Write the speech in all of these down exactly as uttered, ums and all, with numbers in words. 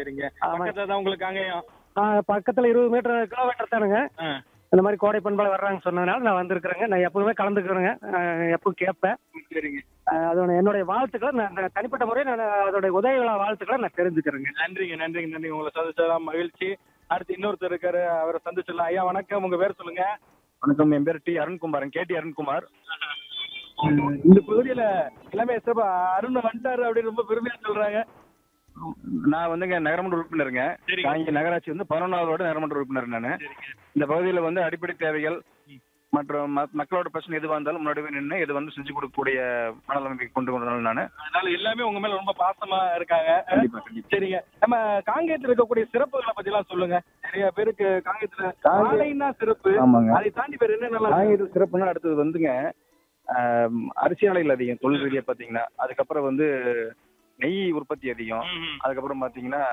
சரிங்க. ஆமா. பக்கத்துல தான் உங்களுக்கு காங்கேயம். ஆ, பக்கத்துல இருபது மீட்டர் கிலோமீட்டர் தானுங்க. ஆ. இந்த மாதிரி கோடை பண்பாடு வர்றாங்க சொன்னதுனால நான் வந்திருக்கிறேங்க. நான் எப்பவுமே கலந்துக்கிறேங்க. எப்பவும் கேட்பேன். சரிங்க. அதோட என்னுடைய வாழ்த்துக்களை நான் நான் தனிப்பட்ட முறையில் நான் அதோடைய உதவி விழா வாழ்த்துக்களை நான் தெரிஞ்சுக்கிறேங்க. நன்றிங்க, நன்றிங்க, நன்றிங்க. உங்களை சந்திச்சதா மகிழ்ச்சி. அடுத்து இன்னொருத்தர் இருக்காரு, அவரை சந்திச்சிடலாம். ஐயா வணக்கம், உங்க பேர் சொல்லுங்க. வணக்கம், என் பேர் D Arunkumar, K D Arunkumar. இந்த பகுதியில எல்லாமே சிறப்பா அருண் வந்துட்டாரு அப்படின்னு ரொம்ப பெருமையா சொல்றாங்க. நான் வந்துங்க நகரமன்ற உறுப்பினருங்க. சரிங்க. காங்கி நகராட்சி வந்து பதினொன்றாவது வார்டு நகரமன்ற உறுப்பினர் நான். இந்த பகுதியில் வந்து அடிப்படை தேவைகள் மற்றும் ம- மக்களோட பிரச்சனை எதுவாக இருந்தாலும் முன்னாடி போய் நின்று இது வந்து செஞ்சு கொடுக்கக்கூடிய மனநிலைமை கொண்டு வந்தனால நான். அதனால எல்லாமே உங்க மேல ரொம்ப பாசமா இருக்காங்க. கண்டிப்பா கண்டிப்பா. சரிங்க. நம்ம காங்கேயத்துல இருக்கக்கூடிய சிறப்புகளை பத்தி எல்லாம் சொல்லுங்க. நிறைய பேருக்கு காங்கேயத்துல காங்கேயம் காலைன்னா சிறப்பு. ஆமாங்க. அதை தாண்டி வேற என்ன நல்லா காங்கேயத்தில் சிறப்புன்னா அடுத்தது வந்துங்க ஆம், அரிசி ஆலைகள் அதிகம் தொழில் ரீதியாக பார்த்தீங்கன்னா. அதுக்கப்புறம் வந்து நெய் உற்பத்தி அதிகம். அதுக்கப்புறம் பார்த்தீங்கன்னா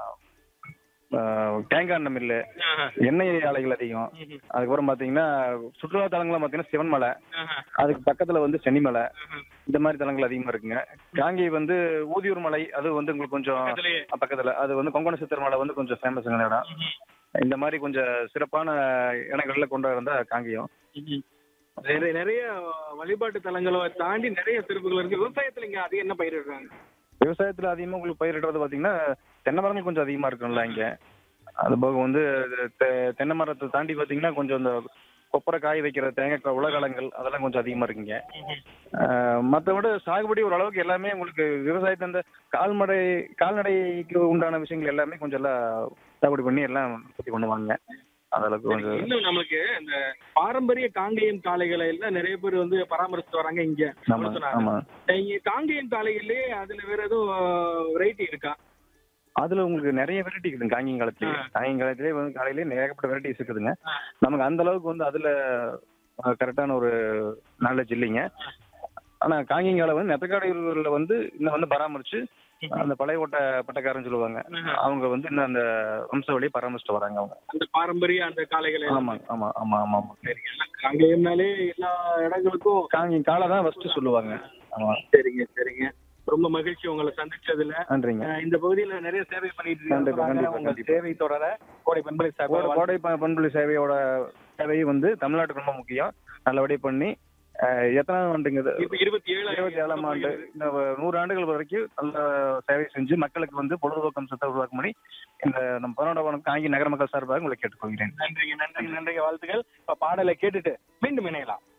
தேங்காய் எண்ணெய் மில்லு, எண்ணெய் ஆலைகள் அதிகம். அதுக்கப்புறம் பார்த்தீங்கன்னா சுற்றுலா தலங்கள்லாம் பார்த்தீங்கன்னா சிவன்மலை, அதுக்கு பக்கத்தில் வந்து சென்னிமலை, இந்த மாதிரி தலங்கள் அதிகமாக இருக்குங்க. காங்கேயம் வந்து ஊதியூர் மலை, அது வந்து உங்களுக்கு கொஞ்சம் பக்கத்துலயே. பக்கத்தில். அது வந்து கொங்கண சித்தர் மலை வந்து கொஞ்சம் ஃபேமஸான இடம். இந்த மாதிரி கொஞ்சம் சிறப்பான இடங்கள்ல கொண்டு வந்தா காங்கேயம். நிறைய நிறைய வழிபாட்டு தலங்களை தாண்டி நிறைய சிறப்புகள் இருக்கு. விவசாயத்துல இங்க அதிகம் என்ன பயிரிடுறாங்க? விவசாயத்தில் அதிகமாக உங்களுக்கு பயிரிடுறது பார்த்தீங்கன்னா தென்னை மரங்கள் கொஞ்சம் அதிகமாக இருக்கும்ல இங்கே. அது போக வந்து தெ- தென்னை மரத்தை தாண்டி பார்த்தீங்கன்னா கொஞ்சம் இந்த கொப்பரை காய வைக்கிற தேங்காய் உலகளங்கள் அதெல்லாம் கொஞ்சம் அதிகமாக இருக்குங்க. மற்றபடி சாகுபடி ஓரளவுக்கு எல்லாமே உங்களுக்கு விவசாயத்தை அந்த கால்நடை கால்நடைக்கு உண்டான விஷயங்கள் எல்லாமே கொஞ்சம் எல்லாம் சாகுபடி பண்ணி எல்லாம் உற்பத்தி பண்ணுவாங்க. அதளவுக்கு கொஞ்சம் இன்னும் நம்மளுக்கு இந்த பாரம்பரிய காங்கேயம் காளைகளை எல்லாம் நிறைய பேர் வந்து பராமரிச்சுட்டு வராங்க இங்க. ஆமா சொன்னாங்க. ஆமா. இங்க காங்கேயம் காளைகளே அதுல வேற எதுவும் வெரைட்டி இருக்கா? அதுல உங்களுக்கு நிறைய வெரைட்டி இருக்குதுங்க. காங்கியம் காலத்திலே காங்கியம் காலத்திலே வந்து காலையிலே ஏகப்பட்ட வெரைட்டிஸ் இருக்குதுங்க. நமக்கு அந்த அளவுக்கு வந்து அதுல கரெக்டான ஒரு நாலேஜ் இல்லைங்க. ஆனா காங்கியம் காலம் வந்து நெத்தக்காடையூர்ல வந்து இன்னும் வந்து பராமரிச்சு அந்த பழைய ஓட்ட பட்டக்காரன்னு சொல்லுவாங்க. அவங்க வந்து இன்னும் அந்த வம்ச வழியை பராமரிச்சுட்டு வராங்க அவங்க. அந்த பாரம்பரிய அந்த காளைகளை ஆமா ஆமா ஆமா ஆமா ஆமா. சரிங்க. எல்லாம் காங்கேயம்னாலே எல்லா இடங்களுக்கும் காங்கியம் காலை தான் ஃபர்ஸ்ட் சொல்லுவாங்க. ஆமா. சரிங்க சரிங்க. ரொம்ப மகிழ்ச்சி உங்களை சந்திச்சதுல. நன்றிங்க. அஹ் இந்த பகுதியில நிறைய சேவை பண்ணிட்டு கண்டிப்பா, இருக்காங்க. கண்டிப்பா, உங்க கண்டிப்பா. சேவை தொடர கோடை பண்பலை கோடை சார்பாக கோடை ப- பண்புலி சேவையோட சேவை வந்து தமிழ்நாட்டுக்கு ரொம்ப முக்கியம். நல்லபடியா பண்ணி அஹ், எத்தனாவது ஆண்டுங்கிறது இப்ப இருபத்தி ஏழு இருபத்தி ஏழாம் ஆண்டு இந்த நூறு ஆண்டுகள் வரைக்கும் நல்ல சேவை செஞ்சு மக்களுக்கு வந்து பொழுதுபோக்கு அம்சத்தை உருவாக்கும்படி இந்த நம்ம பதினொன்றாம் காங்கி நகர மக்கள் சார்பாக உங்களை கேட்டுக்கொள்கிறேன். நன்றிங்க நன்றிங்க நன்றிங்க வாழ்த்துக்கள். இப்ப பாடலை கேட்டுட்டு மீண்டும் இணையலாம்.